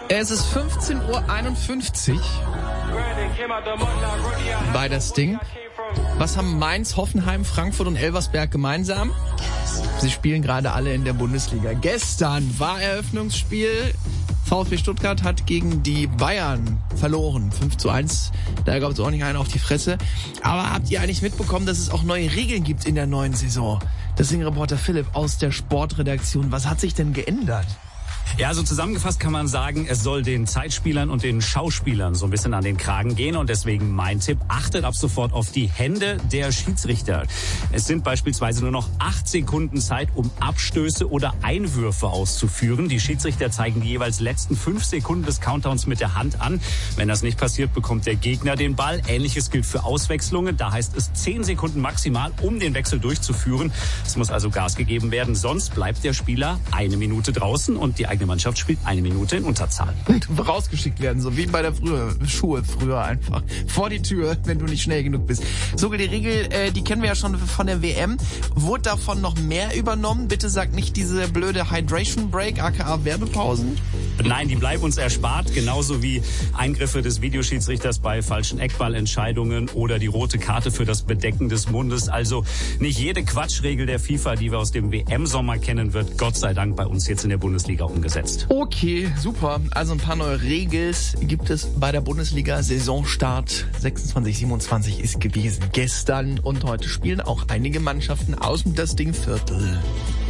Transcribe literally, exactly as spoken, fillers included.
Es ist fünfzehn Uhr einundfünfzig bei das Ding. Was haben Mainz, Hoffenheim, Frankfurt und Elversberg gemeinsam? Sie spielen gerade alle in der Bundesliga. Gestern war Eröffnungsspiel. VfB Stuttgart hat gegen die Bayern verloren. fünf zu eins. Da gab es auch nicht einen auf die Fresse. Aber habt ihr eigentlich mitbekommen, dass es auch neue Regeln gibt in der neuen Saison? Deswegen Reporter Philipp aus der Sportredaktion. Was hat sich denn geändert? Ja, also zusammengefasst kann man sagen, es soll den Zeitspielern und den Schauspielern so ein bisschen an den Kragen gehen und deswegen mein Tipp, achtet ab sofort auf die Hände der Schiedsrichter. Es sind beispielsweise nur noch acht Sekunden Zeit, um Abstöße oder Einwürfe auszuführen. Die Schiedsrichter zeigen die jeweils letzten fünf Sekunden des Countdowns mit der Hand an. Wenn das nicht passiert, bekommt der Gegner den Ball. Ähnliches gilt für Auswechslungen. Da heißt es zehn Sekunden maximal, um den Wechsel durchzuführen. Es muss also Gas gegeben werden, sonst bleibt der Spieler eine Minute draußen und die eigene Mannschaft spielt eine Minute in Unterzahl. Und rausgeschickt werden, so wie bei der früher, Schule früher einfach. Vor die Tür, wenn du nicht schnell genug bist. Sogar die Regel, äh, die kennen wir ja schon von der W M. Wurde davon noch mehr übernommen? Bitte sag nicht diese blöde Hydration Break, aka Werbepausen. Nein, die bleiben uns erspart, genauso wie Eingriffe des Videoschiedsrichters bei falschen Eckballentscheidungen oder die rote Karte für das Bedecken des Mundes. Also nicht jede Quatschregel der FIFA, die wir aus dem W M-Sommer kennen, wird Gott sei Dank bei uns jetzt in der Bundesliga umgesetzt. Okay, super. Also ein paar neue Regels gibt es bei der Bundesliga. Saisonstart sechsundzwanzig siebenundzwanzig ist gewesen gestern und heute spielen auch einige Mannschaften aus dem das Ding Viertel.